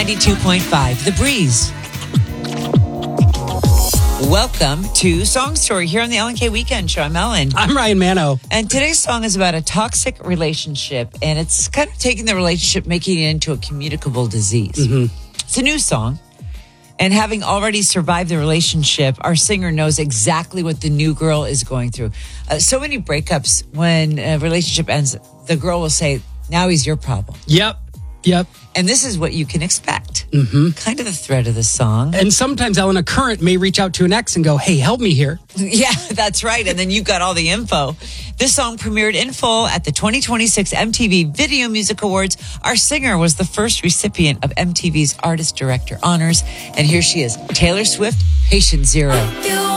92.5 The Breeze. Welcome to Song Story here on the Ellen K Weekend Show. I'm Ellen. I'm Ryan Mano. And today's song is about a toxic relationship, and it's kind of taking the relationship, making it into a communicable disease. It's a new song. And having already survived the relationship, our singer knows exactly what the new girl is going through. So many breakups, when a relationship ends, the girl will say, now he's your problem. Yep. And this is what you can expect. Kind of the thread of the song. And sometimes, Ellen, a current may reach out to an ex and go, hey, help me here. Yeah, that's right. And then you've got all the info. This song premiered in full at the 2026 MTV Video Music Awards. Our singer was the first recipient of MTV's Artist Director Honors. And here she is, Taylor Swift, Patient Zero.